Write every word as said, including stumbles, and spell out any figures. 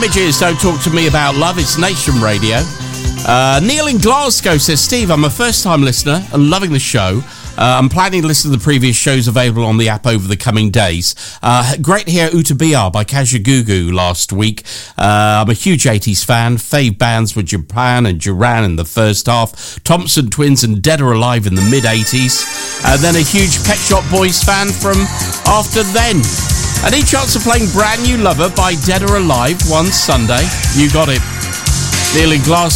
Images, Don't Talk to Me About Love. It's Nation Radio. Uh, Neil in Glasgow says, Steve, I'm a first-time listener and loving the show. Uh, I'm planning to listen to the previous shows available on the app over the coming days. Uh, great to hear Utabiya by Kajagoogoo last week. Uh, I'm a huge eighties fan. Fave bands were Japan and Duran in the first half, Thompson Twins and Dead or Alive in the mid-eighties, and then a huge Pet Shop Boys fan from after then. Any chance of playing Brand New Lover by Dead or Alive one Sunday? You got it. Neil in Glasgow.